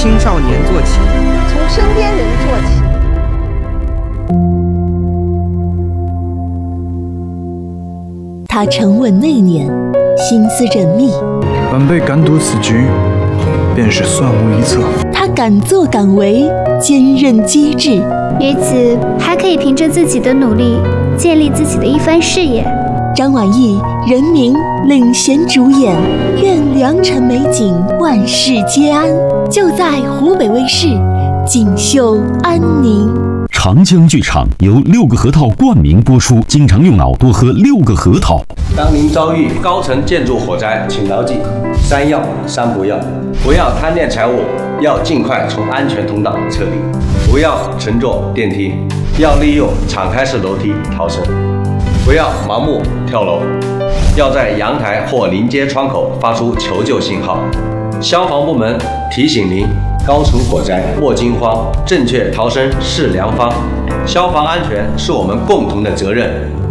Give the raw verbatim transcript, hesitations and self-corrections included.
青少年做起， 从身边人做起。 他沉稳内敛，心思缜密。 晚辈敢赌此局，便是算无一策。 他敢作敢为，坚韧机智。 于此还可以凭着自己的努力，建立自己的一番事业。 张晚意，人民领衔主演，愿良辰美景，万事皆安。就在湖北卫视锦绣安宁。 长江剧场由六个核桃冠名播出，经常用脑多喝六个核桃。 当您遭遇高层建筑火灾，请牢记三要三不要：不要贪恋财物，要尽快从安全通道撤离；不要乘坐电梯，要利用敞开式楼梯逃生；不要盲目跳楼，要在阳台或临街窗口发出求救信号。消防部门提醒您：高层火灾莫惊慌，正确逃生是良方。消防安全是我们共同的责任。